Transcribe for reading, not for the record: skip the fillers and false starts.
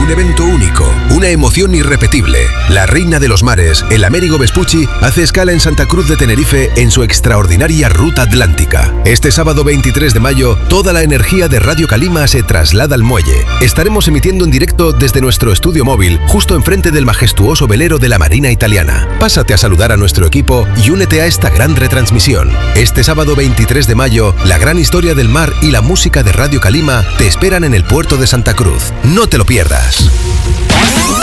un evento único, una emoción irrepetible. La reina de los mares, el Américo Vespucci, hace escala en Santa Cruz de Tenerife en su extraordinaria ruta atlántica. Este sábado 23 de mayo, toda la energía de Radio Calima se traslada al muelle. Estaremos emitiendo en directo desde nuestro estudio móvil, justo enfrente del majestuoso velero de la Marina Italiana. Pásate a saludar a nuestro equipo y únete a esta gran retransmisión. Este sábado 23 de mayo, la gran historia del mar y la música de Radio Calima te esperan en el puerto de Santa Cruz. No te lo pierdas.